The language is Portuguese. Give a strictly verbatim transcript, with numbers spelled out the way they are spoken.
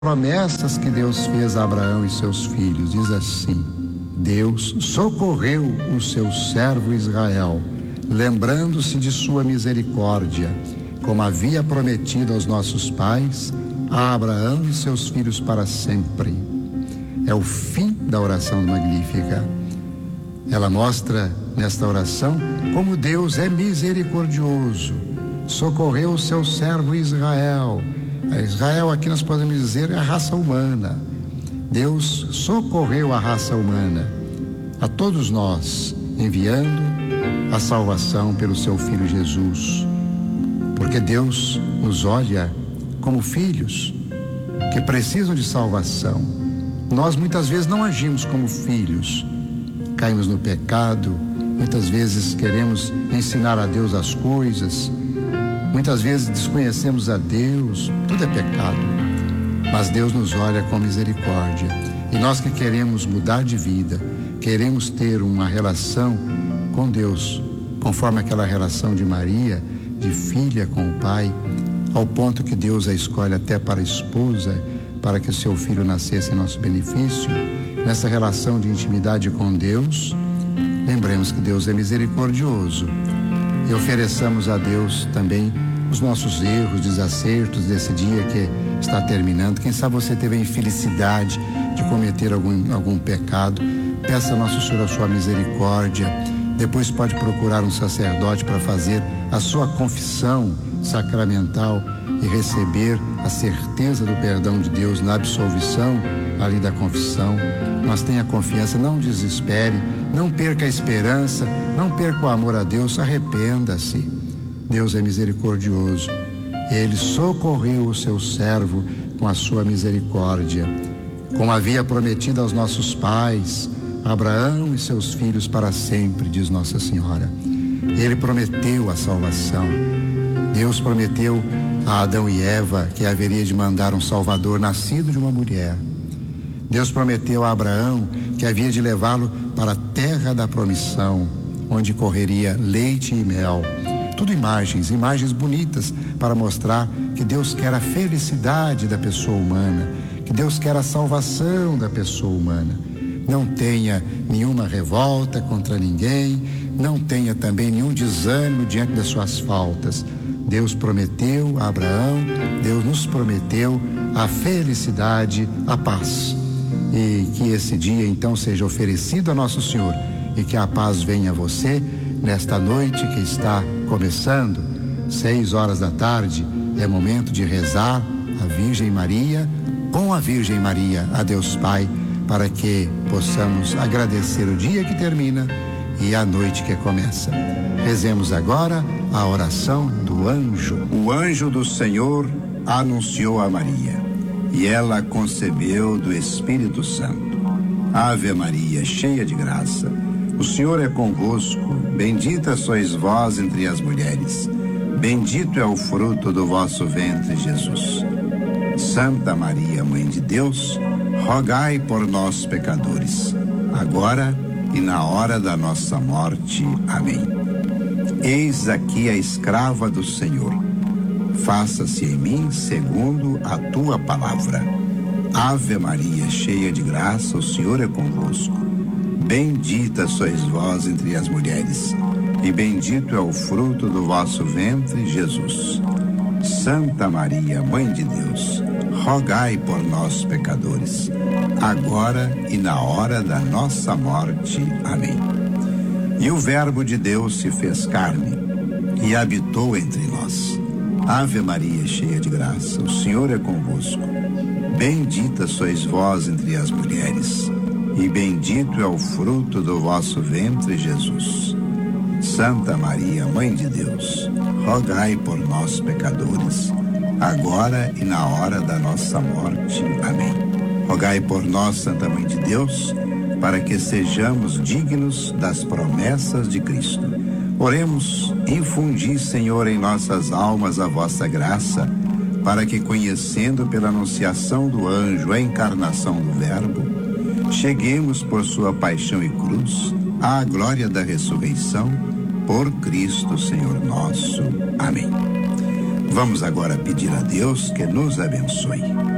promessas que Deus fez a Abraão e seus filhos. Diz assim: Deus socorreu o seu servo Israel, lembrando-se de sua misericórdia, como havia prometido aos nossos pais, a Abraão e seus filhos para sempre. É o fim da oração magnífica. Ela mostra nesta oração como Deus é misericordioso. Socorreu o seu servo Israel. A Israel, aqui nós podemos dizer, é a raça humana. Deus socorreu a raça humana, a todos nós, enviando a salvação pelo seu Filho Jesus. Porque Deus nos olha como filhos que precisam de salvação. Nós muitas vezes não agimos como filhos, caímos no pecado, muitas vezes queremos ensinar a Deus as coisas, muitas vezes desconhecemos a Deus, tudo é pecado, mas Deus nos olha com misericórdia. E nós que queremos mudar de vida, queremos ter uma relação com Deus, conforme aquela relação de Maria, de filha com o Pai, ao ponto que Deus a escolhe até para a esposa, para que o seu filho nascesse em nosso benefício. Nessa relação de intimidade com Deus, lembremos que Deus é misericordioso e ofereçamos a Deus também os nossos erros, desacertos desse dia que está terminando. Quem sabe você teve a infelicidade de cometer algum, algum pecado, peça a Nosso Senhor a sua misericórdia. Depois pode procurar um sacerdote para fazer a sua confissão sacramental e receber a certeza do perdão de Deus na absolvição ali da confissão. Mas tenha confiança, não desespere, não perca a esperança, não perca o amor a Deus, arrependa-se. Deus é misericordioso. Ele socorreu o seu servo com a sua misericórdia, como havia prometido aos nossos pais, Abraão e seus filhos para sempre, diz Nossa Senhora. Ele prometeu a salvação. Deus prometeu a Adão e Eva que haveria de mandar um Salvador nascido de uma mulher. Deus prometeu a Abraão que havia de levá-lo para a terra da promissão, onde correria leite e mel. Tudo imagens, imagens bonitas para mostrar que Deus quer a felicidade da pessoa humana, que Deus quer a salvação da pessoa humana. Não tenha nenhuma revolta contra ninguém, não tenha também nenhum desânimo diante das suas faltas. Deus prometeu a Abraão, Deus nos prometeu a felicidade, a paz. E que esse dia então seja oferecido a Nosso Senhor e que a paz venha a você nesta noite que está começando, seis horas da tarde. É momento de rezar a Virgem Maria, com a Virgem Maria, a Deus Pai, para que possamos agradecer o dia que termina e a noite que começa. Rezemos agora a oração do anjo. O anjo do Senhor anunciou a Maria, e ela concebeu do Espírito Santo. Ave Maria, cheia de graça, o Senhor é convosco. Bendita sois vós entre as mulheres, bendito é o fruto do vosso ventre, Jesus. Santa Maria, Mãe de Deus, rogai por nós, pecadores, agora e na hora da nossa morte. Amém. Eis aqui a escrava do Senhor. Faça-se em mim segundo a tua palavra. Ave Maria, cheia de graça, o Senhor é convosco. Bendita sois vós entre as mulheres, e bendito é o fruto do vosso ventre, Jesus. Santa Maria, Mãe de Deus, rogai por nós, pecadores, agora e na hora da nossa morte. Amém. E o Verbo de Deus se fez carne e habitou entre nós. Ave Maria, cheia de graça, o Senhor é convosco. Bendita sois vós entre as mulheres, e bendito é o fruto do vosso ventre, Jesus. Santa Maria, Mãe de Deus, rogai por nós, pecadores, agora e na hora da nossa morte. Amém. Rogai por nós, Santa Mãe de Deus, para que sejamos dignos das promessas de Cristo. Oremos. Infundi, Senhor, em nossas almas a vossa graça, para que, conhecendo pela anunciação do anjo a encarnação do Verbo, cheguemos por sua paixão e cruz à glória da ressurreição, por Cristo, Senhor nosso. Amém. Vamos agora pedir a Deus que nos abençoe.